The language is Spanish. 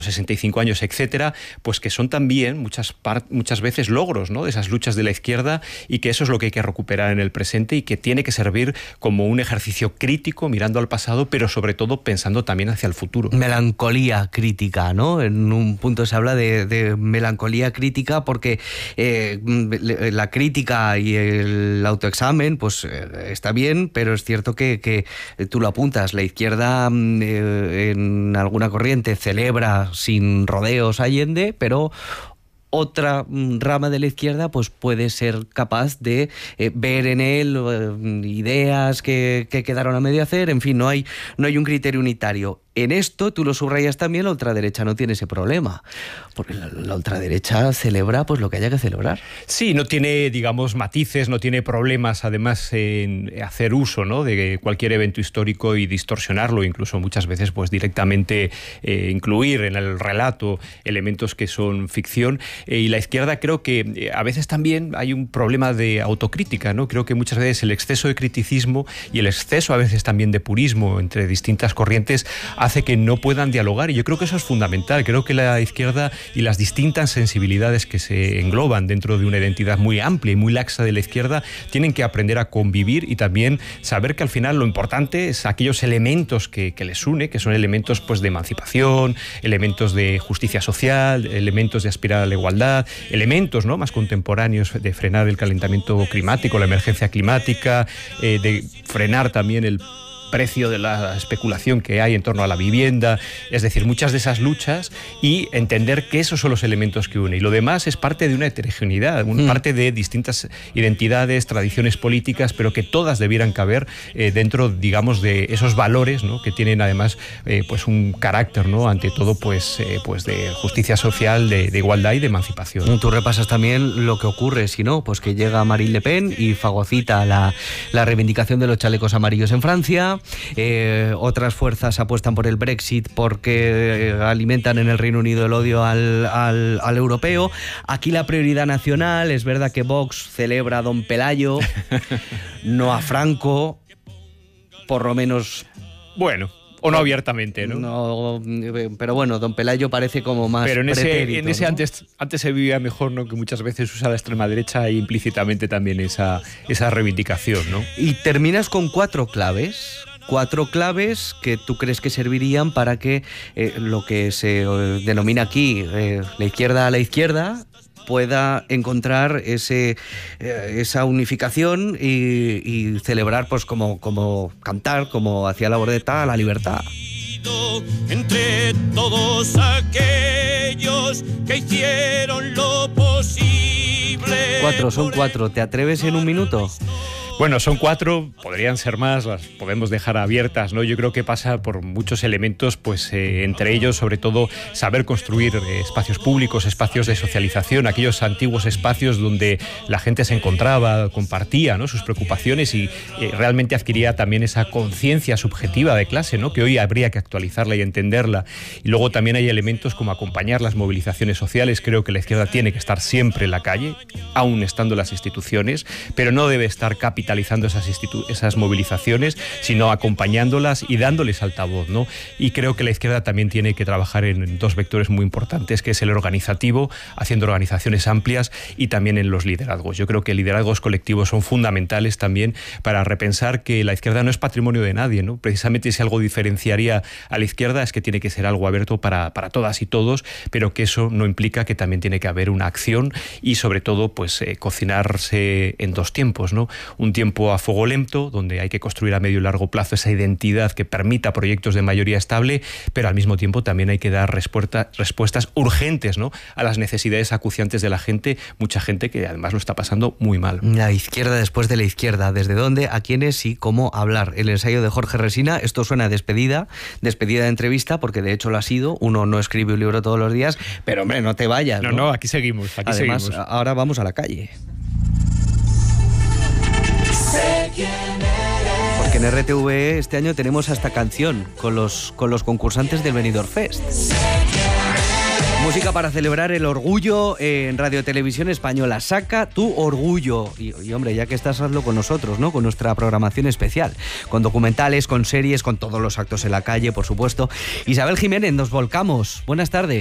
65 años, etcétera, pues que son también muchas veces logros, ¿no?, de esas luchas de la izquierda, y que eso es lo que hay que recuperar en el presente y que tiene que servir como un ejercicio crítico mirando al pasado, pero sobre todo pensando también hacia el futuro. Melancolía crítica, ¿no? En un punto se habla de melancolía crítica porque la crítica y el autoexamen pues está bien, pero es cierto que tú lo apuntas, la izquierda en alguna corriente celebra sin rodeos Allende, pero otra rama de la izquierda pues puede ser capaz de ver en él ideas que quedaron a medio hacer. En fin, no hay un criterio unitario. En esto, tú lo subrayas también, la ultraderecha no tiene ese problema, porque la ultraderecha celebra pues lo que haya que celebrar. Sí, no tiene, digamos, matices, no tiene problemas además en hacer uso, ¿no?, de cualquier evento histórico y distorsionarlo, incluso muchas veces pues directamente incluir en el relato elementos que son ficción. Y la izquierda creo que a veces también hay un problema de autocrítica, ¿no? Creo que muchas veces el exceso de criticismo y el exceso a veces también de purismo entre distintas corrientes hace que no puedan dialogar, y yo creo que eso es fundamental. Creo que la izquierda y las distintas sensibilidades que se engloban dentro de una identidad muy amplia y muy laxa de la izquierda tienen que aprender a convivir y también saber que al final lo importante es aquellos elementos que les une, que son elementos pues de emancipación, elementos de justicia social, elementos de aspirar a la igualdad, elementos, ¿no?, más contemporáneos de frenar el calentamiento climático, la emergencia climática, de frenar también el precio de la especulación que hay en torno a la vivienda, es decir, muchas de esas luchas, y entender que esos son los elementos que unen. Y lo demás es parte de una heterogeneidad, parte de distintas identidades, tradiciones políticas, pero que todas debieran caber dentro, digamos, de esos valores, ¿no?, que tienen además pues un carácter, ¿no?, ante todo pues de justicia social, de igualdad y de emancipación. Tú repasas también lo que ocurre, si no, pues que llega Marine Le Pen y fagocita la reivindicación de los chalecos amarillos en Francia. Otras fuerzas apuestan por el Brexit porque alimentan en el Reino Unido el odio al europeo. Aquí la prioridad nacional, es verdad que Vox celebra a don Pelayo, no a Franco, por lo menos... Bueno... O no abiertamente, ¿no? No, pero bueno, don Pelayo parece como más... Pero en ese ¿no? antes se vivía mejor, ¿no?, que muchas veces usa la extrema derecha e implícitamente también esa reivindicación, ¿no? Y terminas con 4 claves que tú crees que servirían para que lo que se denomina aquí la izquierda a la izquierda pueda encontrar esa unificación y celebrar, pues como cantar, como hacía la Bordeta, la libertad. Entre todos aquellos que hicieron lo posible. 4, son 4. ¿Te atreves en un minuto? Bueno, son 4, podrían ser más, las podemos dejar abiertas, ¿no? Yo creo que pasa por muchos elementos, pues entre ellos, sobre todo, saber construir espacios públicos, espacios de socialización, aquellos antiguos espacios donde la gente se encontraba, compartía, ¿no?, sus preocupaciones y realmente adquiría también esa conciencia subjetiva de clase, ¿no?, que hoy habría que actualizarla y entenderla. Y luego también hay elementos como acompañar las movilizaciones sociales. Creo que la izquierda tiene que estar siempre en la calle, aún estando en las instituciones, pero no debe estar capitalizando esas movilizaciones, sino acompañándolas y dándoles altavoz, ¿no? Y creo que la izquierda también tiene que trabajar en 2 vectores muy importantes, que es el organizativo, haciendo organizaciones amplias, y también en los liderazgos. Yo creo que liderazgos colectivos son fundamentales también para repensar que la izquierda no es patrimonio de nadie, ¿no? Precisamente si algo diferenciaría a la izquierda es que tiene que ser algo abierto para todas y todos, pero que eso no implica que también tiene que haber una acción y sobre todo pues cocinarse en 2 tiempos, ¿no? Un tiempo a fuego lento, donde hay que construir a medio y largo plazo esa identidad que permita proyectos de mayoría estable, pero al mismo tiempo también hay que dar respuestas urgentes, ¿no?, a las necesidades acuciantes de la gente, mucha gente que además lo está pasando muy mal. La izquierda después de la izquierda, ¿desde dónde, a quiénes y cómo hablar? El ensayo de Jorge Resina, esto suena a despedida de entrevista, porque de hecho lo ha sido. Uno no escribe un libro todos los días, pero hombre, no te vayas, ¿no? No, aquí seguimos, Además, seguimos. Ahora vamos a la calle. Porque en RTV este año tenemos hasta canción con los concursantes del Benidorm Fest. Música para celebrar el orgullo en Radio Televisión Española. Saca tu orgullo. Y hombre, ya que estás, hazlo con nosotros, ¿no? Con nuestra programación especial. Con documentales, con series, con todos los actos en la calle, por supuesto. Isabel Jiménez, nos volcamos. Buenas tardes.